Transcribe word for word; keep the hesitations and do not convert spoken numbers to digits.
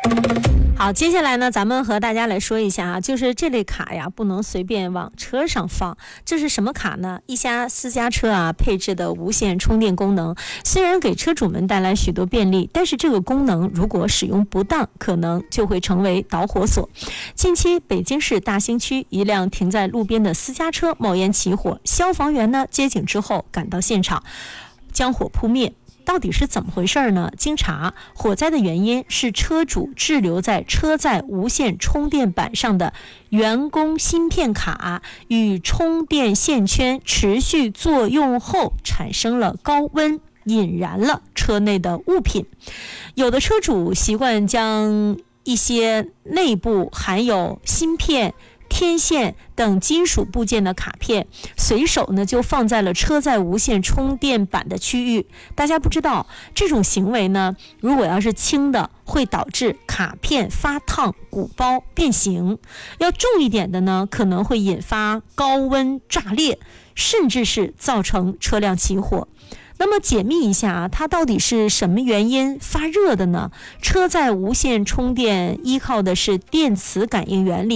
好，接下来呢，咱们和大家来说一下啊，就是这类卡呀，不能随便往车上放。这是什么卡呢？一家私家车啊配置的无线充电功能，虽然给车主们带来许多便利，但是这个功能如果使用不当，可能就会成为导火索。近期，北京市大兴区一辆停在路边的私家车冒烟起火，消防员呢接警之后赶到现场，将火扑灭。到底是怎么回事呢？经查，火灾的原因是车主滞留在车载无线充电板上的员工芯片卡与充电线圈持续作用后产生了高温，引燃了车内的物品。有的车主习惯将一些内部含有芯片、天线等金属部件的卡片随手呢就放在了车载无线充电板的区域。大家不知道这种行为呢，如果要是轻的会导致卡片发烫、鼓包、变形，要重一点的呢可能会引发高温炸裂，甚至是造成车辆起火。那么解密一下啊，它到底是什么原因发热的呢？车载无线充电依靠的是电磁感应原理。